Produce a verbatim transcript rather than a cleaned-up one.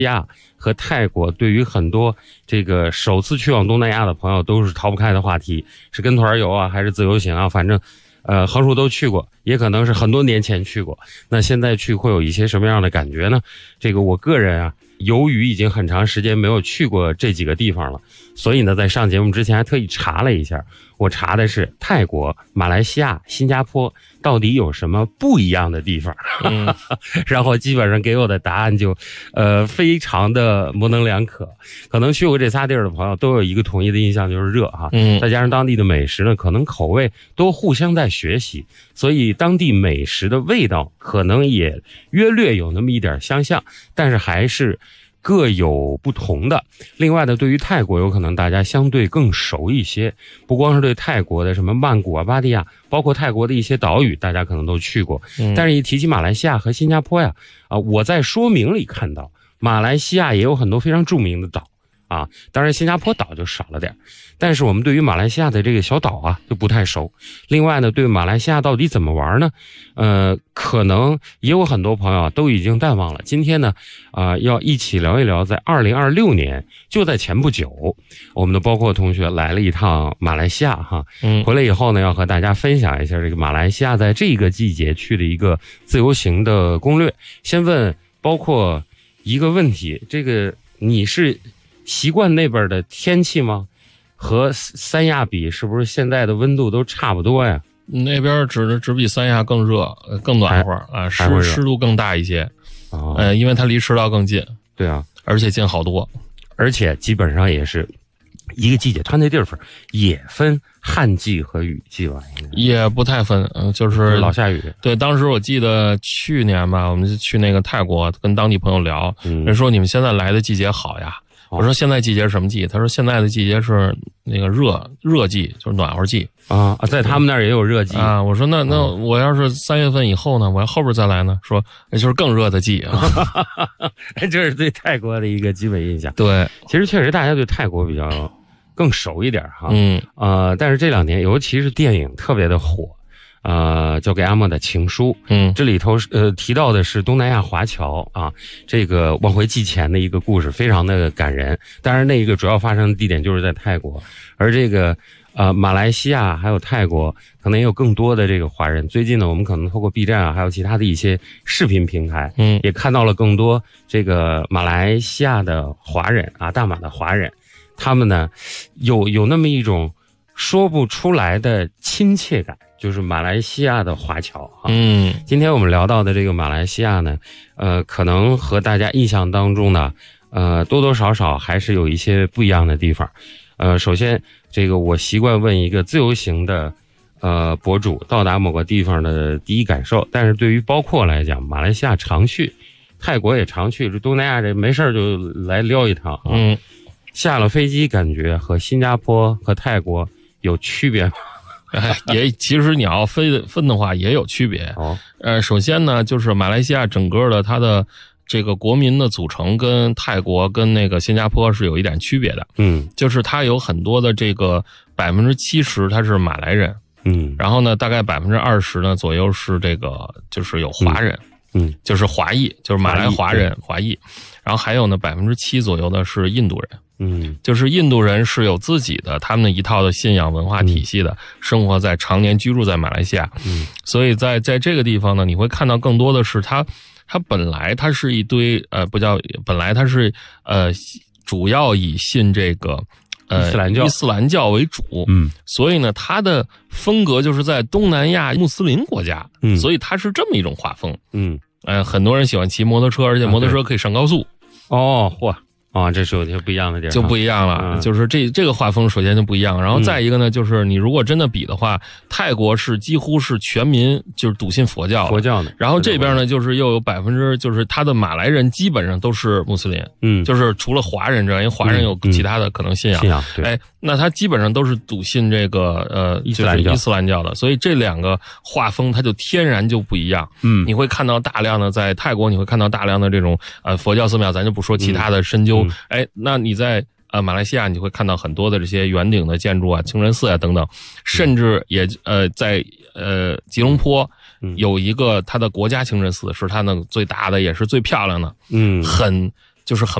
亚和泰国对于很多这个首次去往东南亚的朋友都是逃不开的话题，是跟团游啊还是自由行啊，反正呃横竖都去过，也可能是很多年前去过。那现在去会有一些什么样的感觉呢？这个我个人啊，由于已经很长时间没有去过这几个地方了，所以呢在上节目之前还特意查了一下，我查的是泰国、马来西亚、新加坡到底有什么不一样的地方。嗯、然后基本上给我的答案就呃非常的模棱两可。可能去过这仨地儿的朋友都有一个统一的印象，就是热哈，嗯，再加上当地的美食呢可能口味都互相在学习，所以当地美食的味道可能也约略有那么一点相像，但是还是各有不同的。另外呢，对于泰国有可能大家相对更熟一些，不光是对泰国的什么曼谷啊、芭提雅，包括泰国的一些岛屿大家可能都去过，嗯、但是一提起马来西亚和新加坡呀，啊，我在说明里看到马来西亚也有很多非常著名的岛啊，当然新加坡岛就少了点，但是我们对于马来西亚的这个小岛啊就不太熟。另外呢，对马来西亚到底怎么玩呢？呃，可能也有很多朋友都已经淡忘了。今天呢，啊、呃，要一起聊一聊，在二零二六年，就在前不久，我们的包括同学来了一趟马来西亚哈，嗯，回来以后呢，要和大家分享一下这个马来西亚在这个季节去的一个自由行的攻略。先问包括一个问题，这个你是习惯那边的天气吗？和三亚比，是不是现在的温度都差不多呀？ 那边只只比三亚更热、更暖和啊，湿湿度更大一些。哦，呃，因为它离赤道更近。 对啊， 而且近好多， 而且基本上也是一个季节，它那地方也分旱季和雨季吧？ 也不太分，嗯，就是老下雨。 对，当时我记得去年吧，我们就去那个泰国，跟当地朋友聊，嗯、人说你们现在来的季节好呀。我说现在季节是什么季？他说现在的季节是那个热热季，就是暖和季啊。在他们那儿也有热季啊。我说那那我要是三月份以后呢？我要后边再来呢？说那就是更热的季啊。 这是对泰国的一个基本印象。 对， 其实确实大家对泰国比较更熟一点哈。 嗯呃，但是这两年尤其是电影特别的火。呃，交给阿莫的情书，嗯，这里头呃提到的是东南亚华侨啊，这个往回寄钱的一个故事，非常的感人。当然，那个主要发生的地点就是在泰国，而这个呃马来西亚还有泰国，可能也有更多的这个华人。最近呢，我们可能透过 B 站啊，还有其他的一些视频平台，嗯，也看到了更多这个马来西亚的华人啊，大马的华人，他们呢有有那么一种说不出来的亲切感。就是马来西亚的华侨啊，嗯，今天我们聊到的这个马来西亚呢，呃，可能和大家印象当中呢，呃，多多少少还是有一些不一样的地方。呃，首先，这个我习惯问一个自由行的呃博主到达某个地方的第一感受，但是对于包括来讲，马来西亚常去，泰国也常去，这东南亚这没事就来撩一趟啊。嗯，下了飞机感觉和新加坡和泰国有区别吗？ 哎，也其实你要分分的话也有区别。哦，呃，首先呢，就是马来西亚整个的它的这个国民的组成跟泰国跟那个新加坡是有一点区别的。嗯，就是它有很多的这个百分之七十它是马来人，嗯，然后呢，大概百分之二十呢左右是这个就是有华人，嗯，嗯就是华裔，就是马来华人华裔，然后还有呢百分之七左右的是印度人。嗯，就是印度人是有自己的他们一套的信仰文化体系的，嗯、生活在常年居住在马来西亚。嗯，所以在在这个地方呢，你会看到更多的是它，它本来它是一堆呃不叫本来它是呃主要以信这个呃伊斯兰教伊斯兰教为主。嗯，所以呢，它的风格就是在东南亚穆斯林国家。嗯，所以它是这么一种画风。嗯，呃，很多人喜欢骑摩托车，而且摩托车可以上高速。 啊、哦，嚯！啊、哦，这是有些不一样的地儿， 就不一样了。嗯、就是这这个画风首先就不一样，然后再一个呢，嗯、就是你如果真的比的话，泰国是几乎是全民就是笃信佛教， 佛教的。 然后这边呢，就是又有百分之就是他的马来人基本上都是穆斯林，嗯，就是除了华人之外，因为华人有其他的可能信仰， 信仰对。 哎，那他基本上都是笃信这个呃伊斯兰教， 伊斯兰教的，所以这两个画风它就天然就不一样。嗯，你会看到大量的在泰国，你会看到大量的这种呃佛教寺庙，咱就不说其他的深究，嗯嗯、哎，那。你在呃马来西亚，你会看到很多的这些圆顶的建筑啊、清真寺啊等等，甚至也呃在呃吉隆坡有一个它的国家清真寺，是它那个最大的，也是最漂亮的，嗯，很就是很